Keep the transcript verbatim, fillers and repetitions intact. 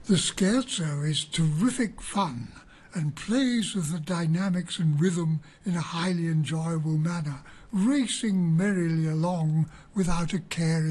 The scherzo is terrific fun and plays with the dynamics and rhythm in a highly enjoyable manner, racing merrily along without a care